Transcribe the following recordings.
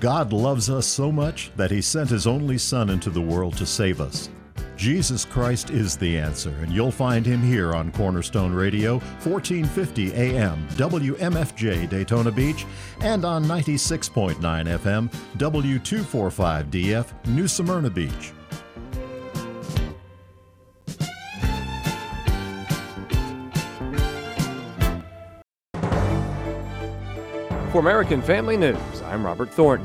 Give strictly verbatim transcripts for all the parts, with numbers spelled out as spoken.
God loves us so much that He sent His only Son into the world to save us. Jesus Christ is the answer, and you'll find Him here on Cornerstone Radio, fourteen fifty A M, W M F J Daytona Beach, and on ninety-six point nine F M, W two forty-five D F, New Smyrna Beach. For American Family News, I'm Robert Thornton.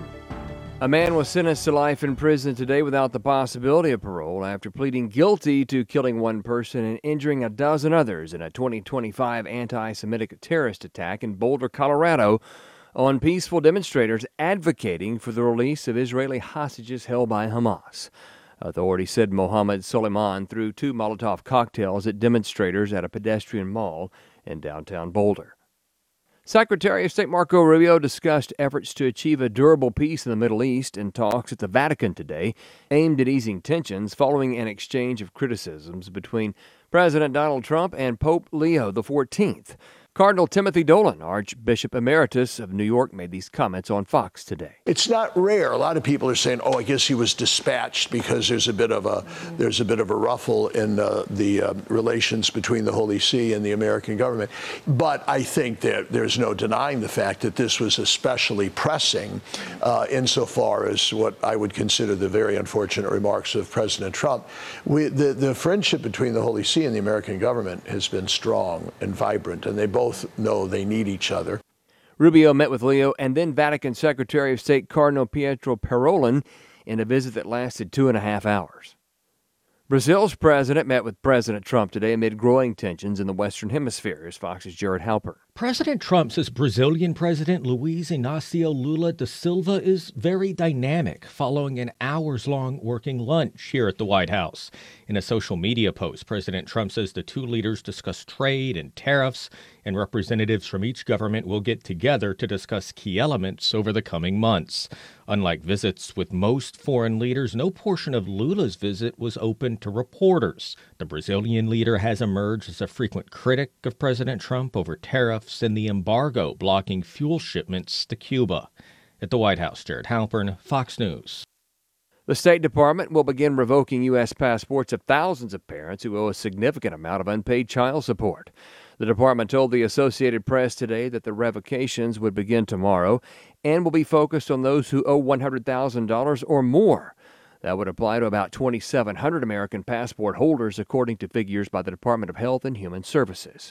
A man was sentenced to life in prison today without the possibility of parole after pleading guilty to killing one person and injuring a dozen others in a twenty twenty-five anti-Semitic terrorist attack in Boulder, Colorado, on peaceful demonstrators advocating for the release of Israeli hostages held by Hamas. Authorities said Mohammed Soleiman threw two Molotov cocktails at demonstrators at a pedestrian mall in downtown Boulder. Secretary of State Marco Rubio discussed efforts to achieve a durable peace in the Middle East in talks at the Vatican today, aimed at easing tensions following an exchange of criticisms between President Donald Trump and Pope Leo the fourteenth. Cardinal Timothy Dolan, Archbishop Emeritus of New York, made these comments on Fox today. It's not rare. A lot of people are saying, "Oh, I guess he was dispatched because there's a bit of a there's a bit of a ruffle in uh, the uh, relations between the Holy See and the American government." But I think that there's no denying the fact that this was especially pressing, uh, insofar as what I would consider the very unfortunate remarks of President Trump. We, the the friendship between the Holy See and the American government has been strong and vibrant, and they both know they need each other. Rubio met with Leo and then Vatican Secretary of State Cardinal Pietro Parolin in a visit that lasted two and a half hours. Brazil's president met with President Trump today amid growing tensions in the Western Hemisphere, as Fox's Jared Halpern. President Trump says Brazilian President Luiz Inácio Lula da Silva is very dynamic following an hours-long working lunch here at the White House. In a social media post, President Trump says the two leaders discussed trade and tariffs, and representatives from each government will get together to discuss key elements over the coming months. Unlike visits with most foreign leaders, no portion of Lula's visit was open to reporters. The Brazilian leader has emerged as a frequent critic of President Trump over tariffs and the embargo blocking fuel shipments to Cuba. At the White House, Jared Halpern, Fox News. The State Department will begin revoking U S passports of thousands of parents who owe a significant amount of unpaid child support. The department told the Associated Press today that the revocations would begin tomorrow and will be focused on those who owe one hundred thousand dollars or more. That would apply to about twenty-seven hundred American passport holders, according to figures by the Department of Health and Human Services.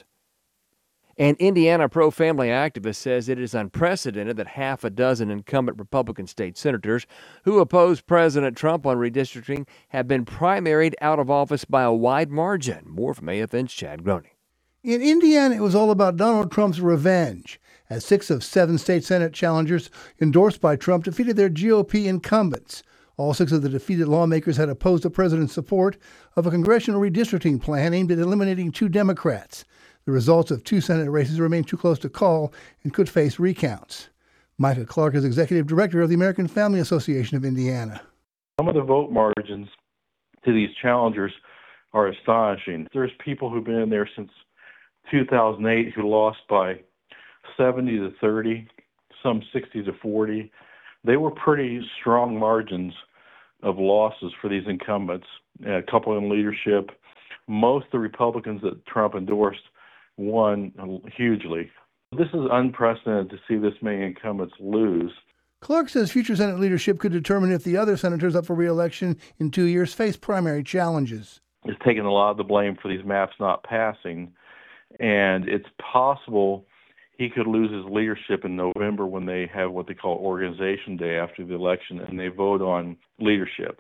An Indiana pro-family activist says it is unprecedented that half a dozen incumbent Republican state senators who oppose President Trump on redistricting have been primaried out of office by a wide margin. More from A F N's Chad Groening. In Indiana, it was all about Donald Trump's revenge, as six of seven state Senate challengers endorsed by Trump defeated their G O P incumbents. All six of the defeated lawmakers had opposed the president's support of a congressional redistricting plan aimed at eliminating two Democrats. The results of two Senate races remain too close to call and could face recounts. Micah Clark is executive director of the American Family Association of Indiana. Some of the vote margins to these challengers are astonishing. There's people who've been in there since two thousand eight who lost by seventy to thirty, some sixty to forty. They were pretty strong margins of losses for these incumbents, a couple in leadership. Most of the Republicans that Trump endorsed won hugely. This is unprecedented to see this many incumbents lose. Clark says future Senate leadership could determine if the other senators up for re-election in two years face primary challenges. It's taken a lot of the blame for these maps not passing, and it's possible he could lose his leadership in November when they have what they call Organization Day after the election, and they vote on leadership.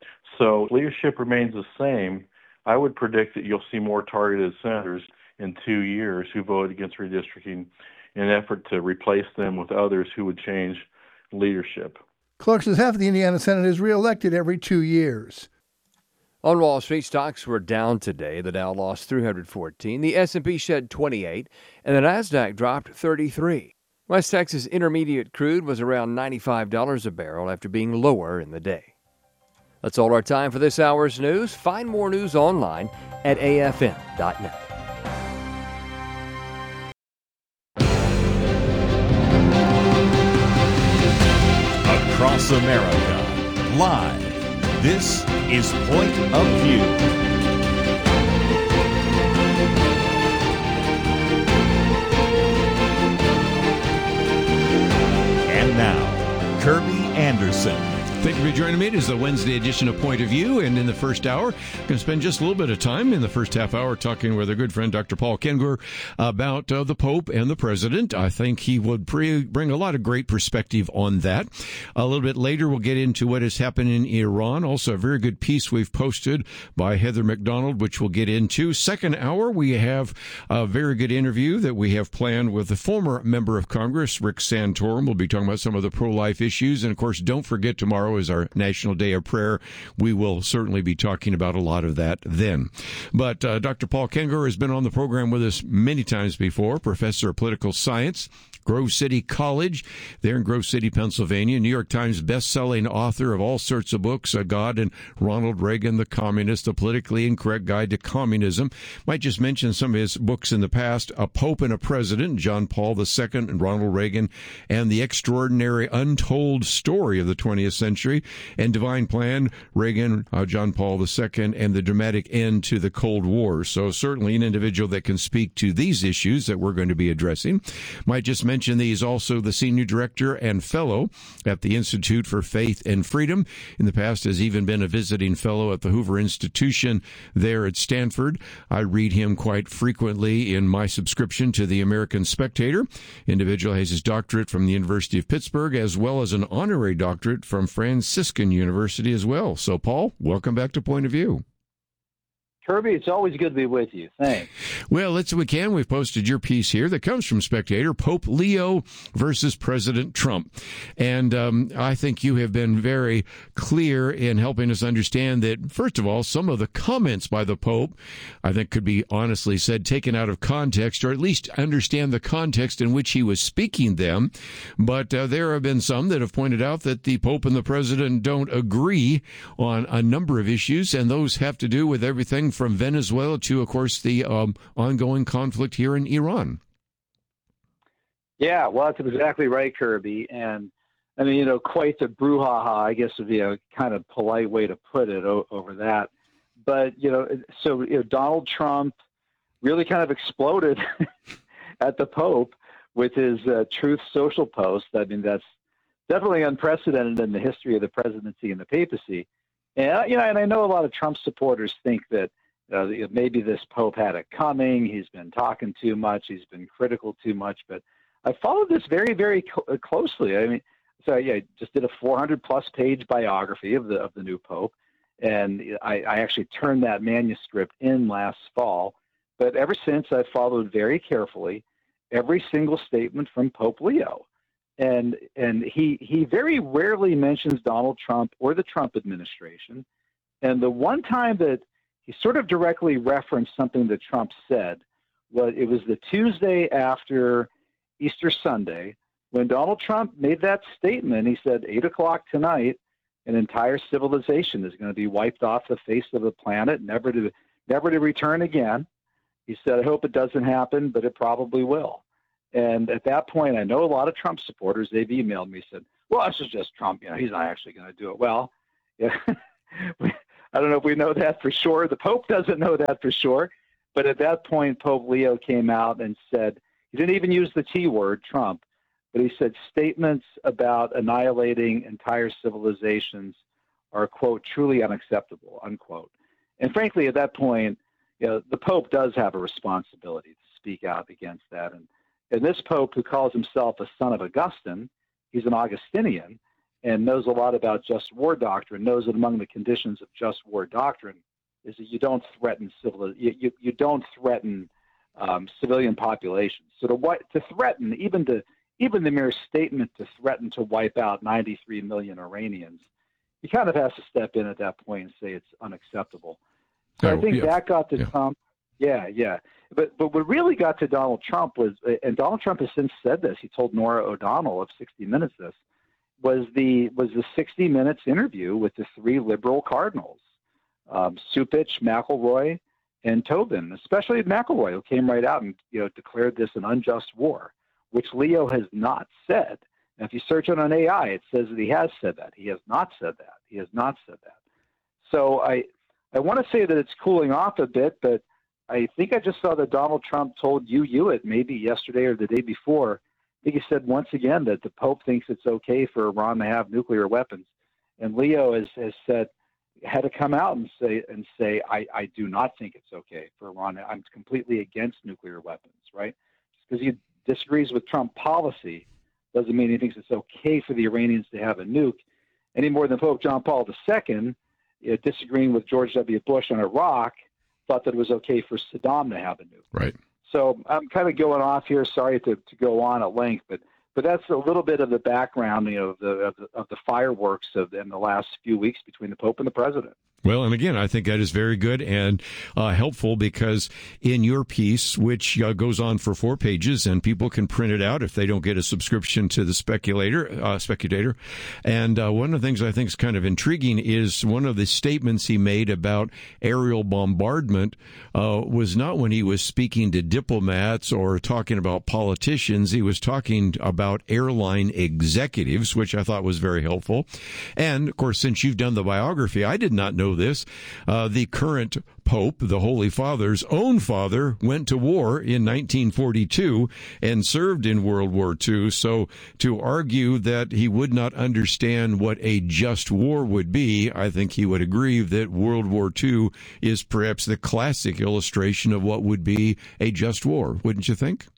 So leadership remains the same. I would predict that you'll see more targeted senators in two years who voted against redistricting in an effort to replace them with others who would change leadership. Clark says half of the Indiana Senate is reelected every two years. On Wall Street, stocks were down today. The Dow lost three hundred fourteen, the S and P shed twenty-eight, and the Nasdaq dropped thirty-three. West Texas Intermediate crude was around ninety-five dollars a barrel after being lower in the day. That's all our time for this hour's news. Find more news online at A F N dot net. across America. Live, this is Point of View. And now, Kirby Anderson. Thank you for joining me. It is the Wednesday edition of Point of View, and in the first hour, I'm going to spend just a little bit of time in the first half hour talking with our good friend Doctor Paul Kengor about uh, the Pope and the President. I think he would pre- bring a lot of great perspective on that. A little bit later, we'll get into what has happened in Iran. Also, a very good piece we've posted by Heather McDonald, which we'll get into. Second hour, we have a very good interview that we have planned with the former member of Congress, Rick Santorum. We'll be talking about some of the pro-life issues, and of course, don't forget tomorrow is our National Day of Prayer. We will certainly be talking about a lot of that then. But uh, Doctor Paul Kengor has been on the program with us many times before, professor of political science, Grove City College, there in Grove City, Pennsylvania, New York Times best-selling author of all sorts of books, uh, God and Ronald Reagan, The Communist, A Politically Incorrect Guide to Communism. Might just mention some of his books in the past, A Pope and a President, John Paul the Second and Ronald Reagan, and The Extraordinary Untold Story of the twentieth Century, and Divine Plan, Reagan, uh, John Paul the Second, and the Dramatic End to the Cold War. So certainly an individual that can speak to these issues that we're going to be addressing. Might just mention He's also the senior director and fellow at the Institute for Faith and Freedom. In the past has even been a visiting fellow at the Hoover Institution there at Stanford. I read him quite frequently in my subscription to the American Spectator. Individual has his doctorate from the University of Pittsburgh, as well as an honorary doctorate from Franciscan University as well. So, Paul, welcome back to Point of View. Kirby, it's always good to be with you. Thanks. Well, let's we can. We've posted your piece here that comes from Spectator, Pope Leo versus President Trump. And um, I think you have been very clear in helping us understand that, first of all, some of the comments by the Pope, I think could be honestly said, taken out of context, or at least understand the context in which he was speaking them. But uh, there have been some that have pointed out that the Pope and the President don't agree on a number of issues, and those have to do with everything from Venezuela to, of course, the um, ongoing conflict here in Iran. Yeah, well, that's exactly right, Kirby. And, I mean, you know, quite the brouhaha, I guess would be a kind of polite way to put it o- over that. But, you know, so you know, Donald Trump really kind of exploded at the Pope with his uh, Truth Social post. I mean, that's definitely unprecedented in the history of the presidency and the papacy. And, you know, and I know a lot of Trump supporters think that Uh, maybe this Pope had it coming. He's been talking too much. He's been critical too much. But I followed this very, very co- closely. I mean, so yeah, I just did a four hundred plus page biography of the of the new Pope, and I, I actually turned that manuscript in last fall. But ever since, I've followed very carefully every single statement from Pope Leo, and and he he very rarely mentions Donald Trump or the Trump administration. And the one time that he sort of directly referenced something that Trump said, was it was the Tuesday after Easter Sunday when Donald Trump made that statement. He said, eight o'clock tonight, an entire civilization is going to be wiped off the face of the planet, never to never to return again. He said, I hope it doesn't happen, but it probably will. And at that point, I know a lot of Trump supporters, they've emailed me, said, well, this is just Trump. You know, he's not actually going to do it. Well, yeah. I don't know if we know that for sure. The Pope doesn't know that for sure. But at that point, Pope Leo came out and said, he didn't even use the T word, Trump, but he said statements about annihilating entire civilizations are, quote, truly unacceptable, unquote. And frankly, at that point, you know, the Pope does have a responsibility to speak out against that. And, and this Pope, who calls himself a son of Augustine, he's an Augustinian, and knows a lot about just war doctrine, knows that among the conditions of just war doctrine is that you don't threaten civil, you, you, you don't threaten um, civilian populations. So to what to threaten, even to even the mere statement to threaten to wipe out ninety-three million Iranians, he kind of has to step in at that point and say it's unacceptable. So oh, I think yeah. that got to yeah. Trump. Yeah, yeah. But but what really got to Donald Trump was, and Donald Trump has since said this, he told Nora O'Donnell of sixty minutes this, was the was the sixty minutes interview with the three liberal cardinals, um, Cupich, McElroy, and Tobin, especially McElroy, who came right out and you know declared this an unjust war, which Leo has not said. And if you search it on A I, it says that he has said that. He has not said that. He has not said that. So I, I want to say that it's cooling off a bit, but I think I just saw that Donald Trump told you, Hewitt, maybe yesterday or the day before, I think he said once again that the Pope thinks it's okay for Iran to have nuclear weapons. And Leo has, has said, had to come out and say, and say I, I do not think it's okay for Iran. I'm completely against nuclear weapons, right? Just because he disagrees with Trump policy doesn't mean he thinks it's okay for the Iranians to have a nuke, any more than Pope John Paul the Second, you know, disagreeing with George W. Bush on Iraq, thought that it was okay for Saddam to have a nuke. Right. So I'm kind of going off here. Sorry to, to go on at length, but but that's a little bit of the background, you know, of the of the, of the fireworks of in the last few weeks between the Pope and the President. Well, and again, I think that is very good and uh, helpful, because in your piece, which uh, goes on for four pages, and people can print it out if they don't get a subscription to the Speculator, uh, Speculator. And uh, one of the things I think is kind of intriguing is one of the statements he made about aerial bombardment uh, was not when he was speaking to diplomats or talking about politicians. He was talking about airline executives, which I thought was very helpful. And, of course, since you've done the biography, I did not know this. Uh, the current Pope, the Holy Father's own father, went to war in nineteen forty-two and served in World War Two. So to argue that he would not understand what a just war would be, I think he would agree that World War Two is perhaps the classic illustration of what would be a just war. Wouldn't you think?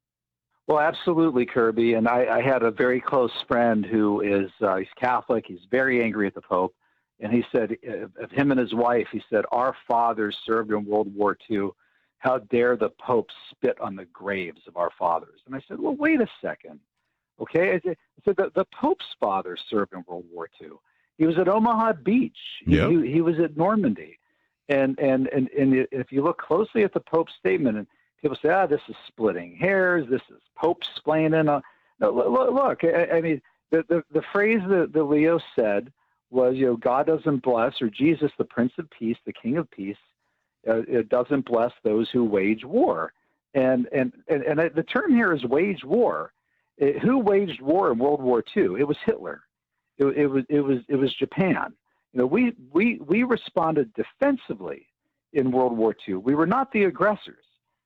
Well, absolutely, Kirby. And I, I had a very close friend who is uh, he's Catholic. He's very angry at the Pope. And he said, of him and his wife, he said, our fathers served in World War Two. How dare the Pope spit on the graves of our fathers? And I said, well, wait a second. Okay. I said, the, the Pope's father served in World War Two. He was at Omaha Beach. He, yep. he, he was at Normandy. And, and, and, and if you look closely at the Pope's statement, and people say, ah, this is splitting hairs. This is Pope splaining. Uh, no, look, look I, I mean, the, the, the phrase that, that Leo said was, you know, God doesn't bless, or Jesus, the Prince of Peace, the King of Peace, uh, it doesn't bless those who wage war. And and and, and the term here is wage war. It, who waged war in World War Two? It was Hitler. It, it was it was it was Japan. You know, we we we responded defensively in World War Two. We were not the aggressors.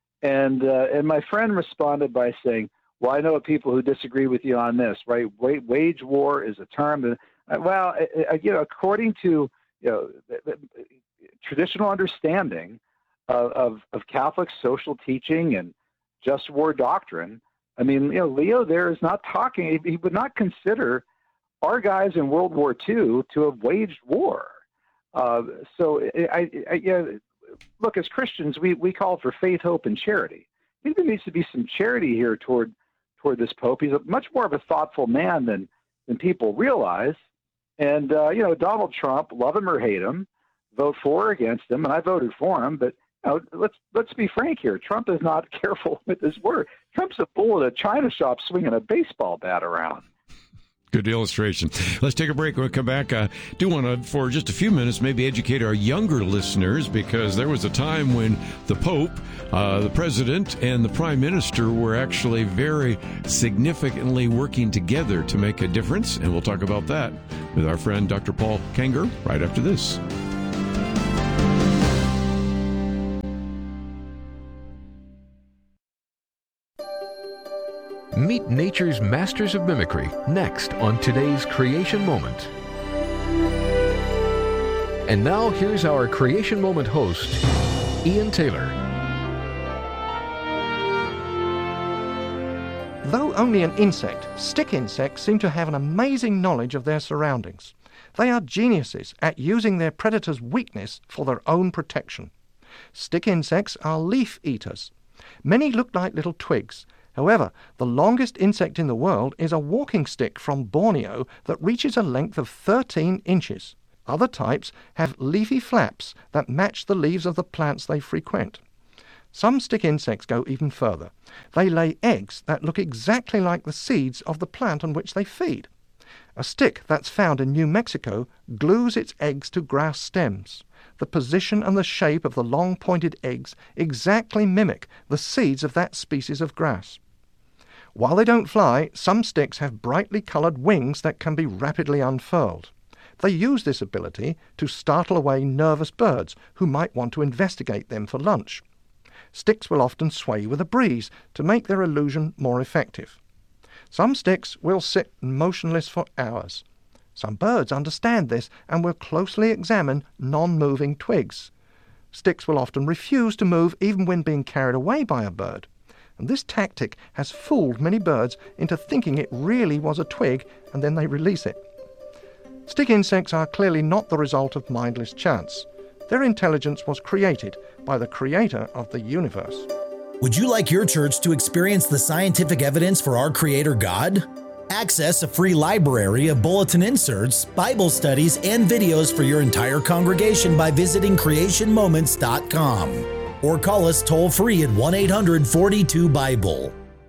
And uh, and my friend responded by saying, well, I know people who disagree with you on this, right? Wage war is a term that, well, you know, according to, you know, the, the traditional understanding of, of, of Catholic social teaching and just war doctrine, I mean, you know, Leo there is not talking. He would not consider our guys in World War Two to have waged war. Uh, so, I, I, yeah, look, as Christians, we, we call for faith, hope, and charity. I think there needs to be some charity here toward toward this Pope. He's a, much more of a thoughtful man than than people realize. And, uh, you know, Donald Trump, love him or hate him, vote for or against him, and I voted for him. But you know, let's let's be frank here. Trump is not careful with his word. Trump's a bull at a china shop swinging a baseball bat around. Good illustration. Let's take a break. When we come back, I do want to, for just a few minutes, maybe educate our younger listeners, because there was a time when the Pope, uh, the President, and the Prime Minister were actually very significantly working together to make a difference, and we'll talk about that with our friend Doctor Paul Kengor right after this. Meet nature's masters of mimicry next on today's Creation Moment. And now here's our Creation Moment host, Ian Taylor. Though only an insect, stick insects seem to have an amazing knowledge of their surroundings. They are geniuses at using their predator's weakness for their own protection. Stick insects are leaf eaters. Many look like little twigs. However, the longest insect in the world is a walking stick from Borneo that reaches a length of thirteen inches. Other types have leafy flaps that match the leaves of the plants they frequent. Some stick insects go even further. They lay eggs that look exactly like the seeds of the plant on which they feed. A stick that's found in New Mexico glues its eggs to grass stems. The position and the shape of the long pointed eggs exactly mimic the seeds of that species of grass. While they don't fly, some sticks have brightly coloured wings that can be rapidly unfurled. They use this ability to startle away nervous birds who might want to investigate them for lunch. Sticks will often sway with a breeze to make their illusion more effective. Some sticks will sit motionless for hours. Some birds understand this and will closely examine non-moving twigs. Sticks will often refuse to move even when being carried away by a bird. And this tactic has fooled many birds into thinking it really was a twig, and then they release it. Stick insects are clearly not the result of mindless chance. Their intelligence was created by the creator of the universe. Would you like your church to experience the scientific evidence for our Creator God? Access a free library of bulletin inserts, Bible studies, and videos for your entire congregation by visiting creation moments dot com. Or call us toll-free at one eight hundred forty-two Bible.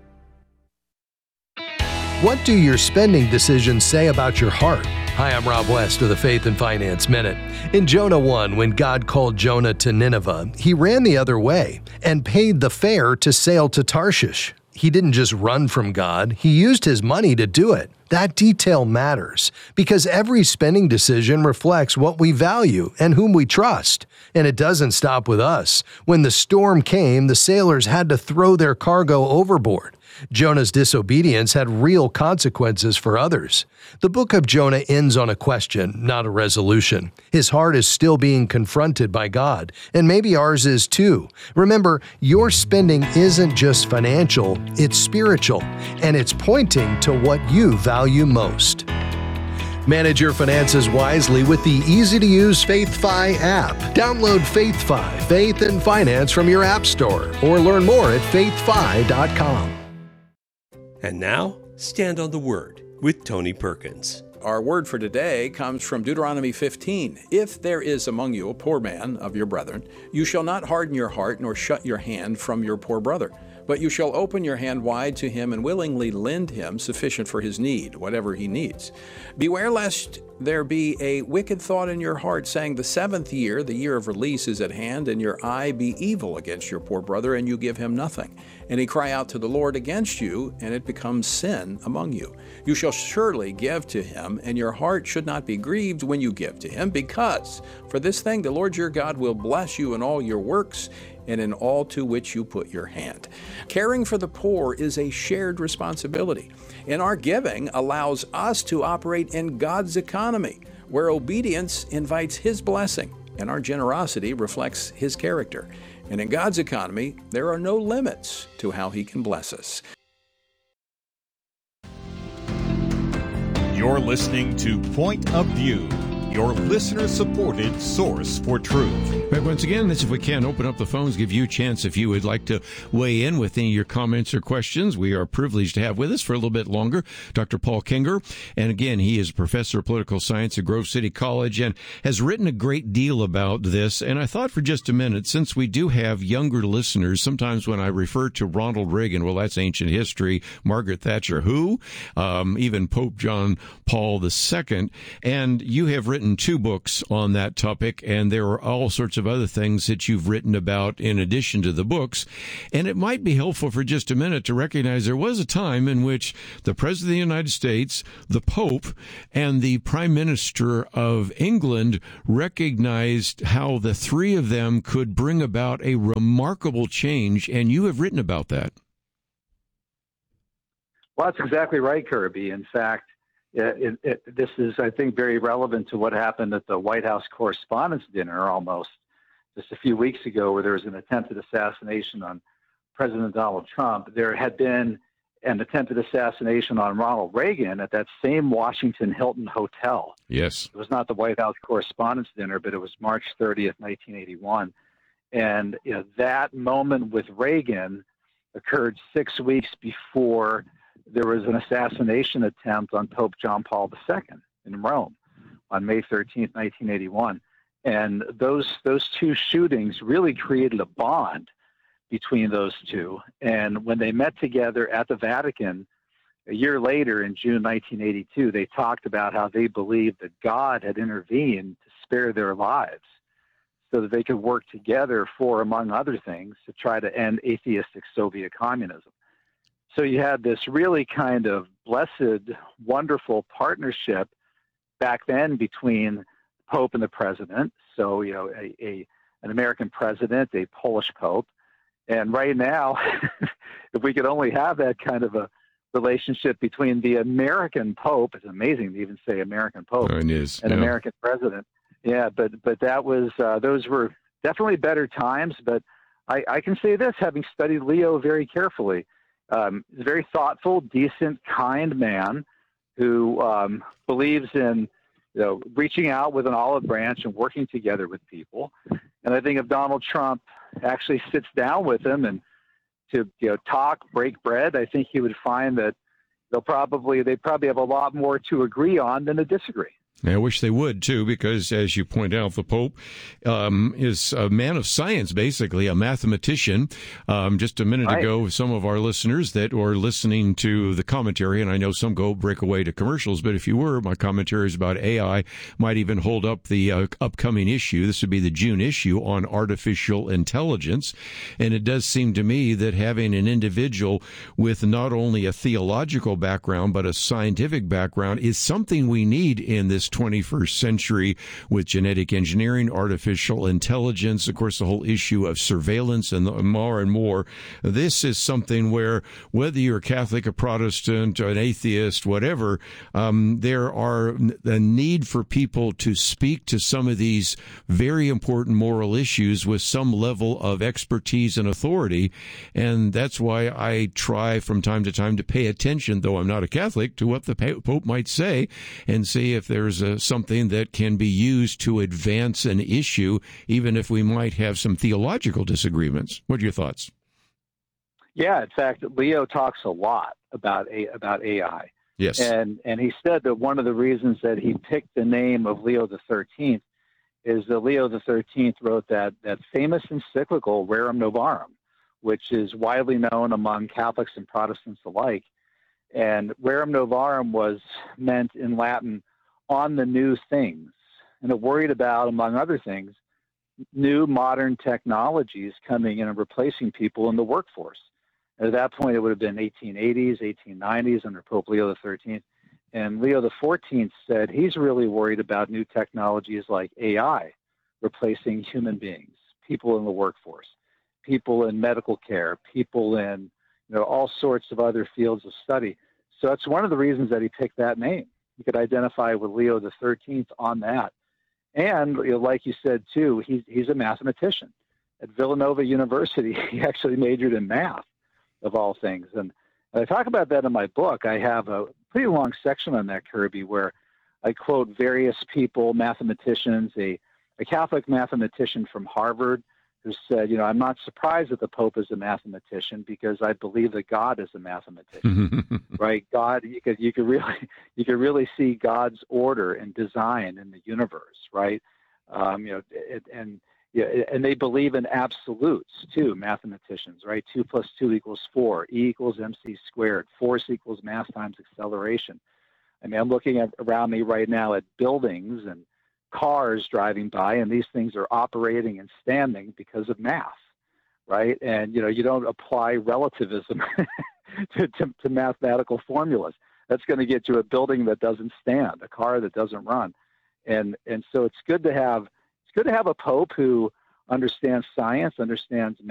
What do your spending decisions say about your heart? Hi, I'm Rob West with the Faith and Finance Minute. In Jonah one, when God called Jonah to Nineveh, he ran the other way and paid the fare to sail to Tarshish. He didn't just run from God, he used his money to do it. That detail matters because every spending decision reflects what we value and whom we trust. And it doesn't stop with us. When the storm came, the sailors had to throw their cargo overboard. Jonah's disobedience had real consequences for others. The book of Jonah ends on a question, not a resolution. His heart is still being confronted by God, and maybe ours is too. Remember, your spending isn't just financial, it's spiritual, and it's pointing to what you value most. Manage your finances wisely with the easy-to-use FaithFi app. Download FaithFi, Faith and Finance from your app store, or learn more at faith fi dot com. And now, Stand on the Word with Tony Perkins. Our word for today comes from Deuteronomy fifteen. If there is among you a poor man of your brethren, you shall not harden your heart nor shut your hand from your poor brother, but you shall open your hand wide to him and willingly lend him sufficient for his need, whatever he needs. Beware lest there be a wicked thought in your heart, saying, the seventh year, the year of release, is at hand, and your eye be evil against your poor brother, and you give him nothing. And he cry out to the Lord against you, and it becomes sin among you. You shall surely give to him, and your heart should not be grieved when you give to him, because for this thing the Lord your God will bless you in all your works, and in all to which you put your hand. Caring for the poor is a shared responsibility, and our giving allows us to operate in God's economy, where obedience invites His blessing, and our generosity reflects His character. And in God's economy, there are no limits to how He can bless us. You're listening to Point of View, your listener-supported source for truth. But once again, if we can, open up the phones, give you a chance if you would like to weigh in with any of your comments or questions. We are privileged to have with us for a little bit longer Doctor Paul Kengor. And again, he is a professor of political science at Grove City College and has written a great deal about this. And I thought for just a minute, since we do have younger listeners, sometimes when I refer to Ronald Reagan, well, that's ancient history. Margaret Thatcher, who? Um, even Pope John Paul the Second. And you have written two books on that topic, and there are all sorts of other things that you've written about in addition to the books. And it might be helpful for just a minute to recognize there was a time in which the President of the United States, the Pope, and the Prime Minister of England recognized how the three of them could bring about a remarkable change, and you have written about that. Well, that's exactly right, Kirby. In fact, It, it, this is, I think, very relevant to what happened at the White House Correspondents' Dinner almost just a few weeks ago, where there was an attempted assassination on President Donald Trump. There had been an attempted assassination on Ronald Reagan at that same Washington Hilton Hotel. Yes. It was not the White House Correspondents' Dinner, but it was March thirtieth, nineteen eighty-one. And you know, that moment with Reagan occurred six weeks before there was an assassination attempt on Pope John Paul the Second in Rome on May thirteenth, nineteen eighty-one. And those those two shootings really created a bond between those two. And when they met together at the Vatican a year later in June nineteen eighty-two, they talked about how they believed that God had intervened to spare their lives so that they could work together for, among other things, to try to end atheistic Soviet communism. So you had this really kind of blessed, wonderful partnership back then between the Pope and the president. So, you know, a, a an American president, a Polish Pope. And right now, if we could only have that kind of a relationship between the American Pope, it's amazing to even say American Pope, oh, it is. and yeah. American president. Yeah, but but that was uh, those were definitely better times. But I, I can say this, having studied Leo very carefully, um, he's a very thoughtful, decent, kind man who um, believes in you know reaching out with an olive branch and working together with people. And I think if Donald Trump actually sits down with him and to you know talk, break bread, I think he would find that they'll probably they probably have a lot more to agree on than to disagree. I wish they would, too, because, as you point out, the Pope um, is a man of science, basically, a mathematician. Um, just a minute right. ago, some of our listeners that were listening to the commentary, and I know some go break away to commercials, but if you were, my commentary is about A I, might even hold up the uh, upcoming issue. This would be the June issue on artificial intelligence. And it does seem to me that having an individual with not only a theological background, but a scientific background is something we need in this twenty-first century with genetic engineering, artificial intelligence, of course, the whole issue of surveillance and more and more. This is something where whether you're a Catholic, a Protestant, an atheist, whatever, um, there are a need for people to speak to some of these very important moral issues with some level of expertise and authority. And that's why I try from time to time to pay attention, though I'm not a Catholic, to what the Pope might say and see if there's a, something that can be used to advance an issue, even if we might have some theological disagreements. What are your thoughts? Yeah, in fact, Leo talks a lot about a, about A I. Yes. And and he said that one of the reasons that he picked the name of Leo the thirteenth is that Leo the thirteenth wrote that, that famous encyclical, Rerum Novarum, which is widely known among Catholics and Protestants alike. And Rerum Novarum was meant in Latin, on the new things. And it worried about, among other things, new modern technologies coming in and replacing people in the workforce. At that point, it would have been eighteen eighties, eighteen nineties under Pope Leo the thirteenth. And Leo the fourteenth said he's really worried about new technologies like A I replacing human beings, people in the workforce, people in medical care, people in you know all sorts of other fields of study. So that's one of the reasons that he picked that name. You could identify with Leo the thirteenth on that. And you know, like you said, too, he's, he's a mathematician. At Villanova University, he actually majored in math, of all things. And I talk about that in my book. I have a pretty long section on that, Kirby, where I quote various people, mathematicians, a, a Catholic mathematician from Harvard who said, you know, I'm not surprised that the Pope is a mathematician because I believe that God is a mathematician, right? God, you could you could really you could really see God's order and design in the universe, right? Um, you know, it, and yeah, and they believe in absolutes too, mathematicians, right? Two plus two equals four, E equals mc squared, force equals mass times acceleration. I mean, I'm looking at around me right now at buildings and cars driving by, and these things are operating and standing because of math, right? And, you know, you don't apply relativism to, to, to mathematical formulas. That's going to get you a building that doesn't stand, a car that doesn't run. And and so it's good to have it's good to have a pope who understands science, understands